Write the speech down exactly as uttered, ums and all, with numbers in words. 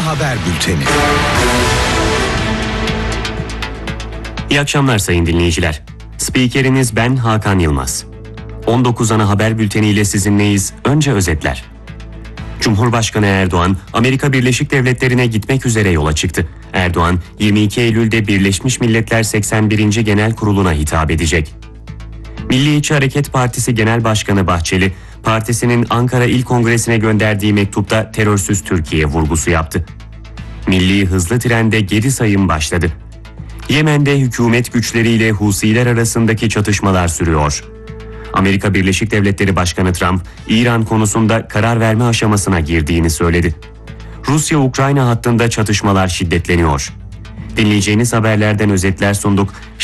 Haber Bülteni. İyi akşamlar sayın dinleyiciler. Spikeriniz ben Hakan Yılmaz. on dokuz ana haber bülteniyle sizinleyiz. Önce özetler. Cumhurbaşkanı Erdoğan, Amerika Birleşik Devletleri'ne gitmek üzere yola çıktı. Erdoğan, yirmi iki Eylül'de Birleşmiş Milletler seksen birinci Genel Kurulu'na hitap edecek. Milliyetçi Hareket Partisi Genel Başkanı Bahçeli, partisinin Ankara İl Kongresi'ne gönderdiği mektupta terörsüz Türkiye vurgusu yaptı. Milli hızlı trende geri sayım başladı. Yemen'de hükümet güçleriyle Husiler arasındaki çatışmalar sürüyor. Amerika Birleşik Devletleri Başkanı Trump, İran konusunda karar verme aşamasına girdiğini söyledi. Rusya-Ukrayna hattında çatışmalar şiddetleniyor. Dinleyeceğiniz haberlerden özetler sunduk.